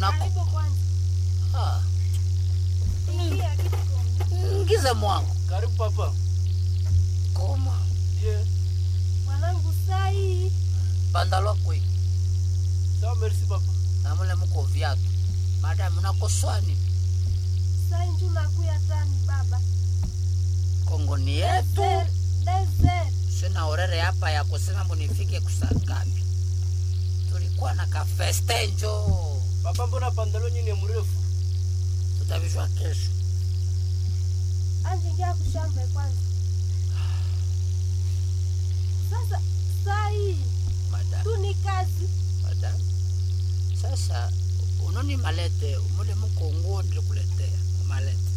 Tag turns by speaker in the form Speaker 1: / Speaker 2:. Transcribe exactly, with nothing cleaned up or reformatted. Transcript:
Speaker 1: Unako
Speaker 2: kwanza.
Speaker 1: Ah.
Speaker 2: Ingia kitu.
Speaker 1: Ngiza mwangu.
Speaker 3: Karibu papa.
Speaker 1: Koma.
Speaker 3: Yeah.
Speaker 2: Mwanangu sai.
Speaker 1: Bandalo kwe.
Speaker 3: Sawa, merci papa.
Speaker 1: Na mule mko viatu. Madam unakoswani.
Speaker 2: Sai nju nakuya tani baba.
Speaker 1: Kongo ni yetu.
Speaker 2: Desert.
Speaker 1: Sina orere hapa ya kusema mbunifike kusangapi. Tulikuwa na kafeste njo.
Speaker 3: Papa, mbona pantaloni ni mrefu?
Speaker 1: Tutavishwa kesho.
Speaker 2: Anje ingia kushambe kwanza. Sasa sai.
Speaker 1: Madam.
Speaker 2: Tu ni kazi.
Speaker 1: Madam. Sasa unoni malete umule mko nguo ndikuletea malete.